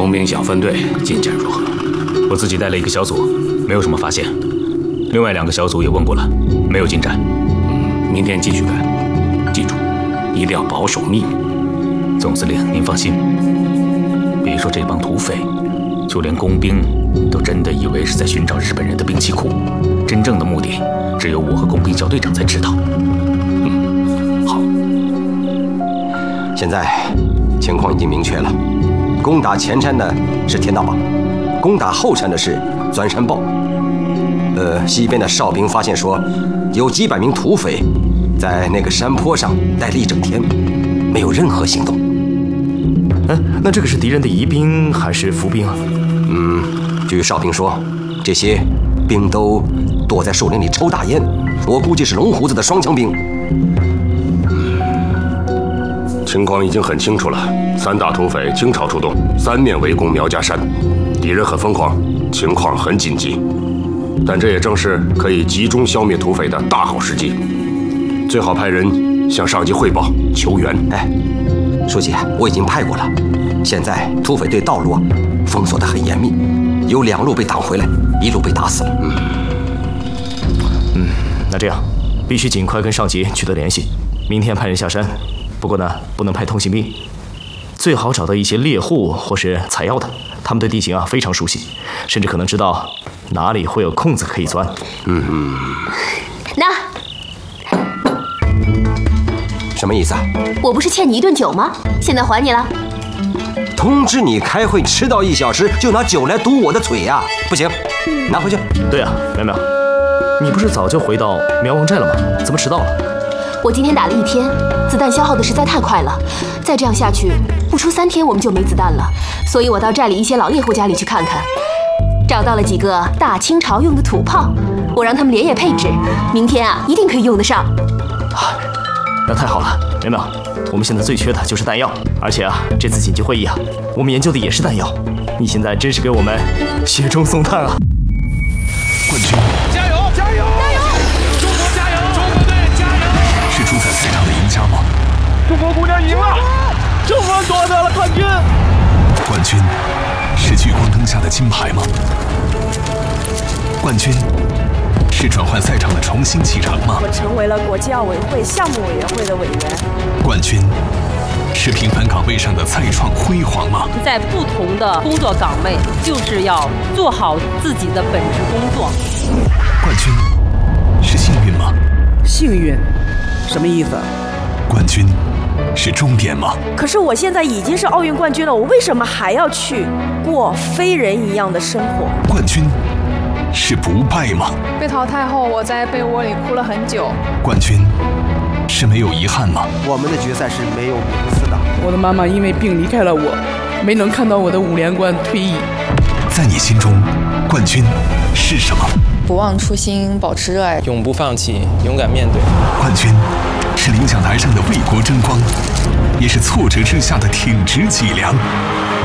工兵小分队进展如何？ 我自己带了一个小组，没有什么发现。另外2个小组也问过了，没有进展。 明天继续干，记住，一定要保守秘密。 总司令，您放心，别说这帮土匪，就连工兵都真的以为是在寻找日本人的兵器库，真正的目的只有我和工兵小队长才知道。 好。 现在情况已经明确了，攻打前山的是田大帮，攻打后山的是钻山豹。西边的哨兵发现说，有几百名土匪在那个山坡上待了一整天，没有任何行动。 那这个是敌人的疑兵还是伏兵啊？ 据哨兵说，这些兵都躲在树林里抽大烟，我估计是龙胡子的双枪兵。 情况已经很清楚了，3大土匪倾巢出动，3面围攻苗家山，敌人很疯狂，情况很紧急。但这也正是可以集中消灭土匪的大好时机，最好派人向上级汇报求援。 书记，我已经派过了。现在土匪对道路封锁得很严密，有2路被挡回来，1路被打死了。 那这样必须尽快跟上级取得联系，明天派人下山。不过呢，不能派通行兵，最好找到一些猎户或是采药的，他们对地形非常熟悉，甚至可能知道哪里会有空子可以钻。 那什么意思啊？ 我不是欠你1顿酒吗？现在还你了。 通知你开会迟到1小时，就拿酒来堵我的嘴呀？不行，拿回去。 对啊，苗苗，你不是早就回到苗王寨了吗？怎么迟到了？ 我今天打了1天，子弹消耗的实在太快了，再这样下去，不出3天我们就没子弹了。所以我到寨里一些老猎户家里去看看，找到了几个大清朝用的土炮，我让他们连夜配置，明天一定可以用得上。 那太好了，苗苗，我们现在最缺的就是弹药，而且这次紧急会议我们研究的也是弹药。你现在真是给我们雪中送炭啊！ 冠军，加油！加油！加油！中国加油！中国队加油！是主宰赛场的赢家吗？ 中国姑娘赢了，中国夺得了冠军。 冠军是聚光灯下的金牌吗？冠军是转换赛场的重新启程吗？ 我成为了国际奥委会项目委员会的委员。 冠军是平凡岗位上的再创辉煌吗？ 在不同的工作岗位，就是要做好自己的本职工作。 冠军是幸运吗？ 幸运，什么意思？ 冠军是终点吗？ 可是我现在已经是奥运冠军了，我为什么还要去过非人一样的生活？ 冠军是不败吗？ 被淘汰后，我在被窝里哭了很久。 冠军是没有遗憾吗？ 我们的决赛是没有名次的。 我的妈妈因为病离开了我，没能看到我的5连冠退役。 在你心中，冠军是什么？ 不忘初心，保持热爱， 永不放弃，勇敢面对。 冠军是领奖台上的为国争光，也是挫折之下的挺直脊梁。